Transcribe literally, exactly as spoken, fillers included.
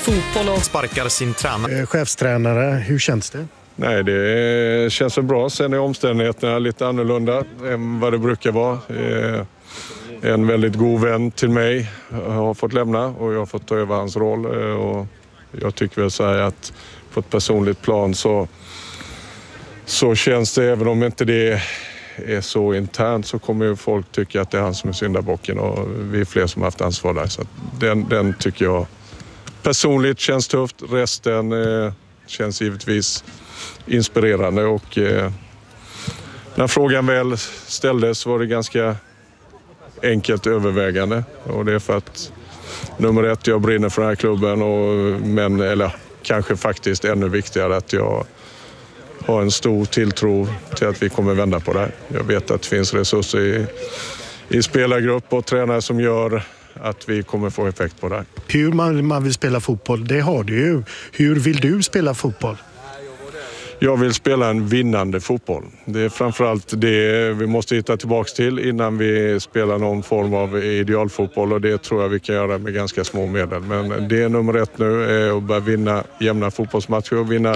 fotboll och sparkar sin tränare. Eh, chefstränare, hur känns det? Nej, det känns så bra. Sen är omständigheterna lite annorlunda än vad det brukar vara. Eh, en väldigt god vän till mig har fått lämna och jag har fått ta över hans roll. Eh, och jag tycker väl säga att på ett personligt plan så, så känns det, även om inte det är så internt, så kommer ju folk tycka att det är han som är syndabocken och vi är fler som har haft ansvar där. Så den, den tycker jag personligt känns tufft. Resten eh, känns givetvis inspirerande och eh, när frågan väl ställdes var det ganska enkelt övervägande och det är för att nummer ett, jag brinner för den här klubben och, men, eller kanske faktiskt ännu viktigare att jag har en stor tilltro till att vi kommer vända på det. Jag vet att det finns resurser i, i spelargrupp och tränare som gör att vi kommer få effekt på det. Hur man, man vill spela fotboll, det har du ju. Hur vill du spela fotboll? Jag vill spela en vinnande fotboll. Det är framförallt det vi måste hitta tillbaka till innan vi spelar någon form av idealfotboll och det tror jag vi kan göra med ganska små medel. Men det är nummer ett nu, är att börja vinna jämna fotbollsmatcher och vinna